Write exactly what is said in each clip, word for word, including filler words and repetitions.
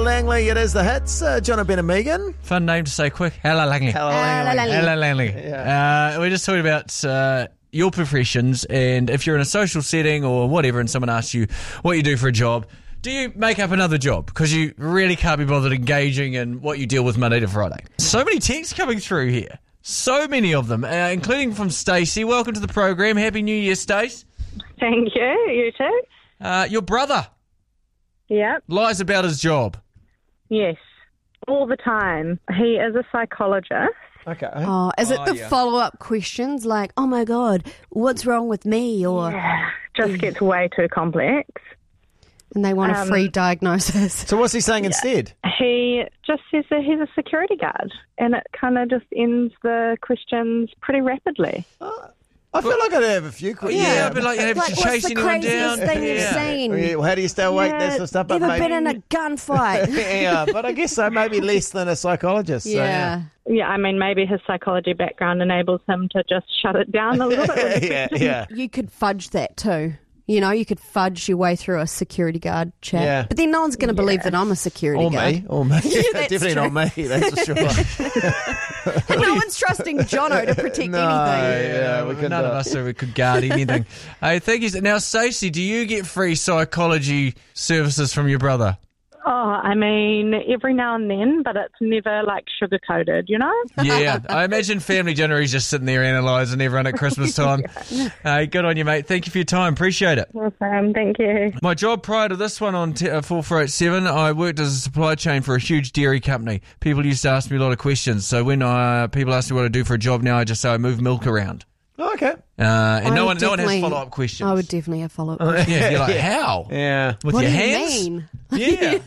Langley, it is the hits. Uh, John Ben and Megan. Fun name to say quick. Hello, Langley. Hello, Langley. Hello, Langley. Yeah. Uh, we're just talking about uh, your professions, and if you're in a social setting or whatever and someone asks you what you do for a job, do you make up another job? Because you really can't be bothered engaging in what you deal with Monday to Friday. So many texts coming through here. So many of them, uh, including from Stacey. Welcome to the program. Happy New Year, Stace. Thank you. You too? Uh, your brother Yep. lies about his job. Yes. All the time. He is a psychologist. Okay. Oh, is it Oh, the yeah. follow-up questions like, oh my God, what's wrong with me? Or Yeah. Just gets way too complex. and they want a Um, free diagnosis. So what's he saying instead? He just says that he's a security guard, and it kind of just ends the questions pretty rapidly. I feel like I'd have a few questions. Yeah, but like, have Like, to what's chase the anyone craziest down? thing you've Yeah. seen? Yeah, well, how do you stay awake? Yeah, That sort of stuff. But Ever maybe, been in a gunfight? yeah, but I guess so. Maybe less than a psychologist. So, yeah. Yeah, I mean, maybe his psychology background enables him to just shut it down a little bit. yeah, yeah. You could fudge that too. You know, you could fudge your way through a security guard chat. Yeah. But then no one's going to believe that I'm a security Or guard. me, or me. that's Definitely true. not me, that's for sure. And no one's trusting Jono to protect No, anything. yeah, we couldn't None do of it. us are, could guard anything. Hey, thank you. Now, Stacey, do you get free psychology services from your brother? Oh, I mean, every now and then, but it's never like sugar-coated, you know? Yeah, I imagine family dinner, he's just sitting there analysing everyone at Christmas time. Hey, good on you, mate. Thank you for your time. Appreciate it. Awesome, thank you. My job prior to this one on t- uh, four four eight seven, I worked as a supply chain for a huge dairy company. People used to ask me a lot of questions. So when uh, people ask me what I do for a job now, I just say I move milk around. Oh, okay. Uh, and I no would one, no one has definitely- follow-up questions. I would definitely have follow-up questions. Yeah, you're like, how? Yeah. With What your do you hands? mean? Yeah.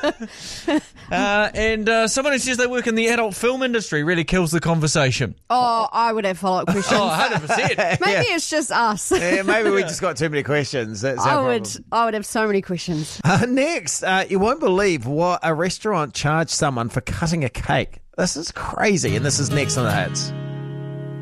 uh, and uh, someone who says they work in the adult film industry really kills the conversation. Oh, I would have follow-up questions. Oh, one hundred percent. Maybe it's just us. Yeah, maybe we just got too many questions. That's I our would, problem. I would have so many questions. Uh, next, uh, you won't believe what a restaurant charged someone for cutting a cake. This is crazy, and this is next on the hits.